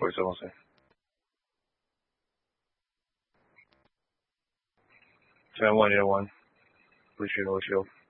for it, Jose. Ten one, yeah, one. Appreciate it, let's go.